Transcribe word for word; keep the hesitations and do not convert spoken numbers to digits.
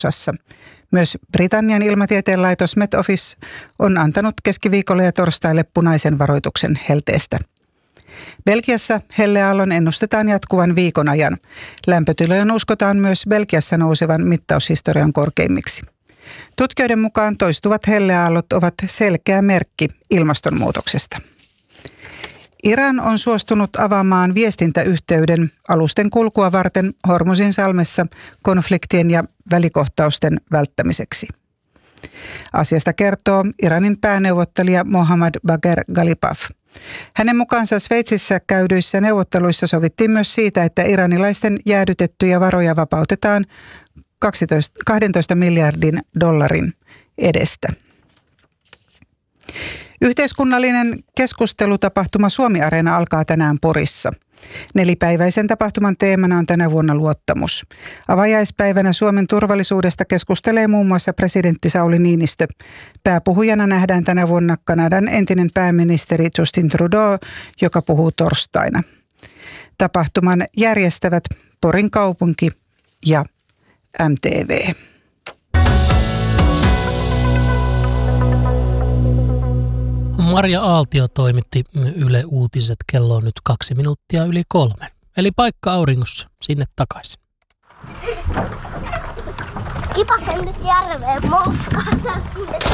osassa. Myös Britannian ilmatieteen laitos Met Office on antanut keskiviikolle ja torstaille punaisen varoituksen helteestä. Belgiassa helleaallon ennustetaan jatkuvan viikon ajan. Lämpötilojen uskotaan myös Belgiassa nousevan mittaushistorian korkeimmiksi. Tutkijoiden mukaan toistuvat helleaallot ovat selkeä merkki ilmastonmuutoksesta. Iran on suostunut avaamaan viestintäyhteyden alusten kulkua varten Hormuzin salmessa konfliktien ja välikohtausten välttämiseksi. Asiasta kertoo Iranin pääneuvottelija Mohammad Bagher Ghalibaf. Hänen mukaansa Sveitsissä käydyissä neuvotteluissa sovittiin myös siitä, että iranilaisten jäädytettyjä varoja vapautetaan kaksitoista miljardin dollarin edestä. Yhteiskunnallinen keskustelutapahtuma Suomi-areena alkaa tänään Porissa. Nelipäiväisen tapahtuman teemana on tänä vuonna luottamus. Avajaispäivänä Suomen turvallisuudesta keskustelee muun muassa presidentti Sauli Niinistö. Pääpuhujana nähdään tänä vuonna Kanadan entinen pääministeri Justin Trudeau, joka puhuu torstaina. Tapahtuman järjestävät Porin kaupunki ja M T V. Marja Aaltio toimitti Yle Uutiset, kello on nyt kaksi minuuttia yli kolme. Eli paikka auringossa, sinne takaisin. Kipasen nyt järveen moskaan.